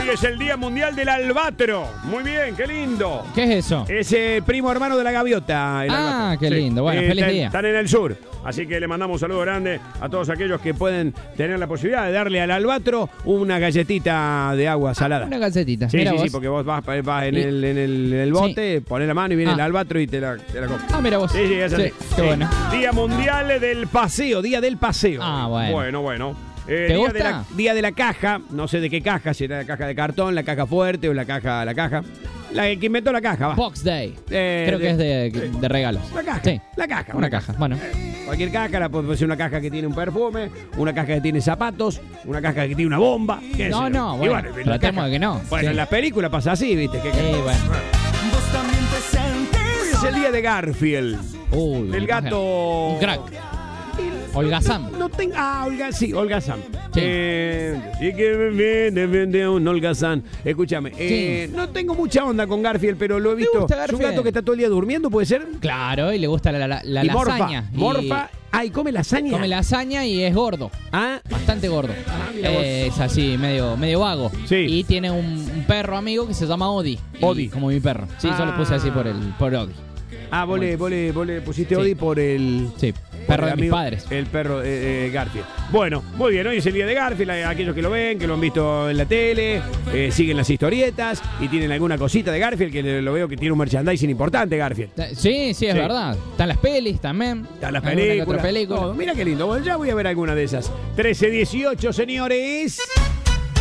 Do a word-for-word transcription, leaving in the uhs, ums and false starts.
Hoy es el Día Mundial del Albatro. Muy bien, qué lindo. ¿Qué es eso? Es eh, primo hermano de la gaviota. El Ah, albatro. qué lindo. Bueno, feliz están, día. Están en el sur. Así que le mandamos un saludo grande a todos aquellos que pueden tener la posibilidad de darle al albatro una galletita de agua salada. Una galletita. Sí, Mira sí, vos. sí, porque vos vas, vas en, Y- el, en, el, en el bote, Sí. pones la mano y viene Ah. el albatro y te la, te la comes. Ah, mira vos. Sí, sí, es así. Sí, qué bueno. Día Mundial del Paseo, Día del Paseo. Ah, bueno. Bueno, bueno. Eh, ¿Te día gusta? De la, día de la caja, no sé de qué caja, si era la caja de cartón, la caja fuerte o la caja, la caja. La que inventó la caja, va. Box Day. Eh, Creo de- que es de, sí. de regalos. La caja. Sí. La caja. Una caja. Bueno. Cualquier caja, la puede ser una caja que tiene un perfume, una caja que tiene zapatos, una caja que tiene una bomba. qué No, sé yo. no, Y bueno, en la tratemos caja- de que no. Bueno, Sí. en las películas pasa así, ¿viste? Que, que- Sí, bueno. Vos también te sentís. Hoy es el día de Garfield. Uy, Del gato. Un crack. Holgazán. No, no tengo. Ah, Olga, sí, Holgazán. Sí. Eh, y que me viene, viene un Holgazán. Escúchame, eh, no tengo mucha onda con Garfield, pero lo he visto. gusta Es un Garfield? gato que está todo el día durmiendo, ¿puede ser? Claro, y le gusta la, la, la y morfa. lasaña. Y Morfa. Ay, come lasaña. Come lasaña y es gordo. Ah, Bastante gordo. mira vos. Eh, es así, medio, medio vago. Sí. Y tiene un, un perro amigo que se llama Odi. Y Odi. Como mi perro. Sí, yo le puse así por el por Odi. ah vos, le, vos, le, vos le pusiste Sí. Odi por el. Sí, por perro el de mis amigo- padres. El perro eh, eh, Garfield. Bueno, muy bien, hoy es el día de Garfield. Hay aquellos que lo ven, que lo han visto en la tele, eh, siguen las historietas y tienen alguna cosita de Garfield, que le- lo veo que tiene un merchandising importante, Garfield. Sí, sí, es Sí. verdad. Están las pelis también. Están las Alguna que películas. otra película. todo. Mira qué lindo. Bueno, ya voy a ver alguna de esas. trece dieciocho, señores.